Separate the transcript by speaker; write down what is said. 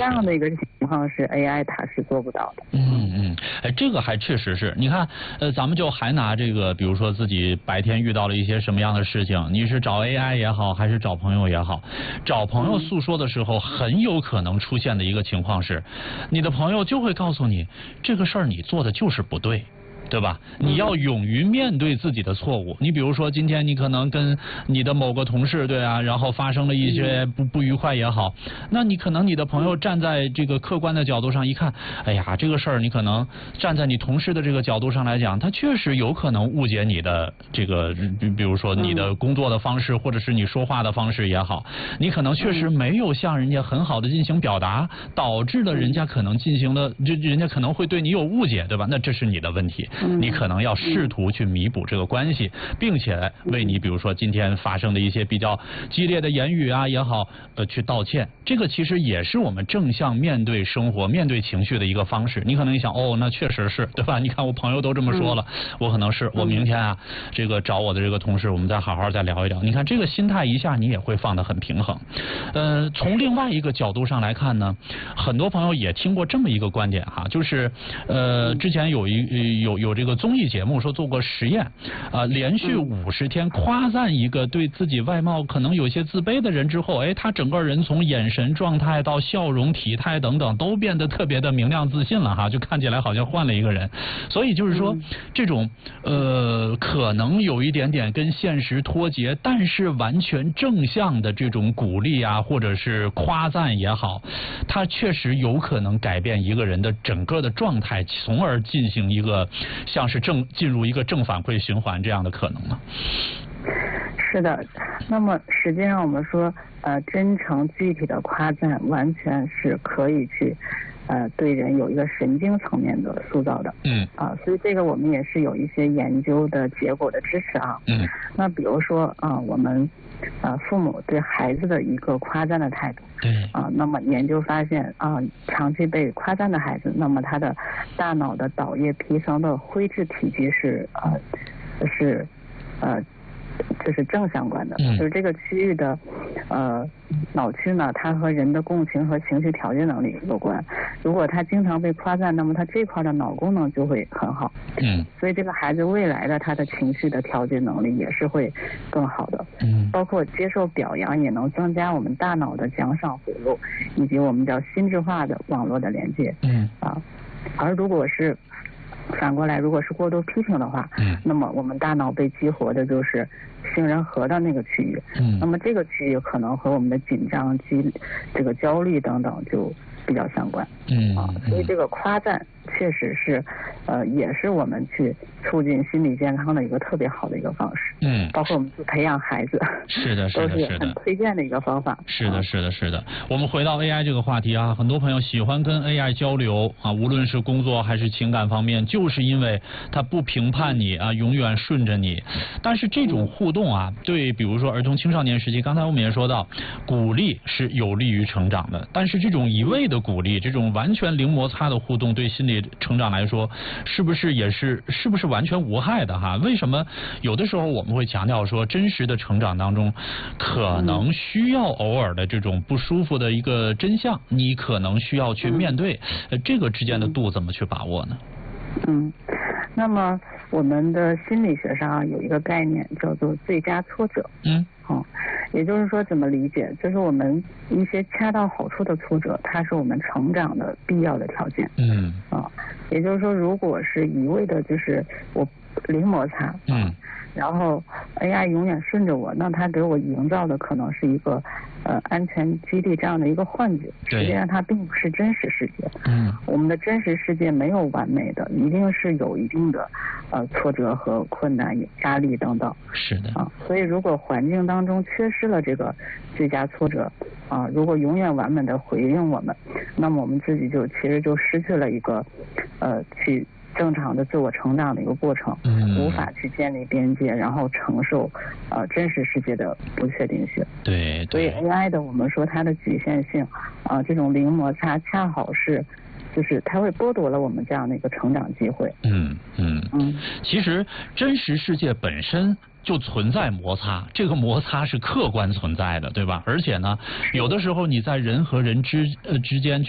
Speaker 1: 这样的一个情况是 AI 它是做不到的。
Speaker 2: 这个还确实是。你看，咱们就还拿这个，比如说自己白天遇到了一些什么样的事情，你是找 AI 也好，还是找朋友也好，找朋友诉说的时候，很有可能出现的一个情况是，你的朋友就会告诉你，这个事儿你做的就是不对。对吧？你要勇于面对自己的错误。你比如说，今天你可能跟你的某个同事，对啊，然后发生了一些不愉快也好，那你可能你的朋友站在这个客观的角度上一看，哎呀，这个事儿你可能站在你同事的这个角度上来讲，他确实有可能误解你的这个，比如说你的工作的方式，或者是你说话的方式也好，你可能确实没有向人家很好的进行表达，导致了人家可能进行了，人家可能会对你有误解，对吧？那这是你的问题。你可能要试图去弥补这个关系，并且为你比如说今天发生的一些比较激烈的言语啊也好，去道歉。这个其实也是我们正向面对生活、面对情绪的一个方式。你可能一想，哦，那确实是，对吧？你看我朋友都这么说了，我可能是我明天啊，这个找我的这个同事，我们再好好再聊一聊。你看这个心态一下你也会放得很平衡。从另外一个角度上来看呢，很多朋友也听过这么一个观点哈，就是之前有这个综艺节目说做过实验，连续50天夸赞一个对自己外貌可能有些自卑的人之后，他整个人从眼神状态到笑容、体态等等都变得特别的明亮自信了哈，就看起来好像换了一个人。所以就是说，这种可能有一点点跟现实脱节，但是完全正向的这种鼓励啊，或者是夸赞也好，它确实有可能改变一个人的整个的状态，从而进行一个像是进入一个正反馈循环这样的可能吗？
Speaker 1: 是的，那么实际上我们说，真诚具体的夸赞完全是可以去，对人有一个神经层面的塑造的。所以这个我们也是有一些研究的结果的支持啊。那比如说我们父母对孩子的一个夸赞的态度。那么研究发现长期被夸赞的孩子，那么他的大脑的岛叶皮层的灰质体积是这是正相关的，就是这个区域的脑区呢，它和人的共情和情绪调节能力有关。如果他经常被夸赞，那么他这块的脑功能就会很好。所以这个孩子未来的他的情绪的调节能力也是会更好的。包括接受表扬也能增加我们大脑的奖赏回路，以及我们叫心智化的网络的连接。而如果是反过来，如果是过度批评的话，那么我们大脑被激活的就是杏仁核的那个区域。那么这个区域可能和我们的紧张、这个焦虑等等就比较相关。所以这个夸赞确实是也是我们去促进心理健康的一个特别好的一个方式。包括我们去培养孩子，
Speaker 2: 是的，
Speaker 1: 都是很推荐的一个方法。
Speaker 2: 是的。我们回到 AI 这个话题啊，很多朋友喜欢跟 AI 交流啊，无论是工作还是情感方面，就是因为它不评判你啊，永远顺着你。但是这种互动啊，对比如说儿童青少年时期，刚才我们也说到，鼓励是有利于成长的，但是这种一味的鼓励，这种完全零摩擦的互动，对心理成长来说，是不是完全无害的哈？为什么有的时候我们会强调说，真实的成长当中，可能需要偶尔的这种不舒服的一个真相，你可能需要去面对，这个之间的度怎么去把握呢？
Speaker 1: 那么我们的心理学上有一个概念叫做最佳挫折。也就是说怎么理解？就是我们一些恰到好处的挫折，它是我们成长的必要的条件。也就是说，如果是一味的就是我零摩擦，然后 AI 永远顺着我，那它给我营造的可能是一个安全基地这样的一个幻觉，实际上它并不是真实世界。我们的真实世界没有完美的，一定是有一定的挫折和困难、压力等等。
Speaker 2: 是的。
Speaker 1: 所以如果环境当中缺失了这个最佳挫折如果永远完美的回应我们，那么我们自己其实就失去了一个去正常的自我成长的一个过程，无法去建立边界，然后承受真实世界的不确定性。
Speaker 2: 对。
Speaker 1: 所以 AI 的我们说它的局限性这种零摩擦恰好是就是它会剥夺了我们这样的一个成长机会。
Speaker 2: 其实真实世界本身就存在摩擦，这个摩擦是客观存在的，对吧？而且呢，有的时候你在人和人之间